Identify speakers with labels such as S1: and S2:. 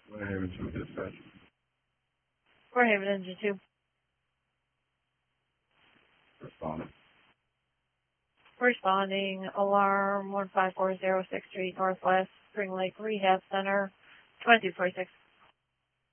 S1: Haven 2 dispatch.
S2: Haven Engine 2.
S1: Responding.
S2: Responding, alarm 1540 Street Northwest, Spring Lake Rehab Center, 2246.